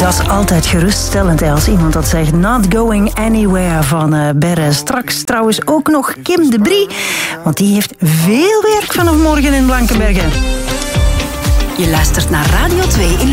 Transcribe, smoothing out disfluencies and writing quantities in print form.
Dat is altijd geruststellend als iemand dat zegt. Not Going Anywhere van Berre. Straks trouwens ook nog Kim de Brie, want die heeft veel werk vanaf morgen in Blankenbergen. Je luistert naar Radio 2 in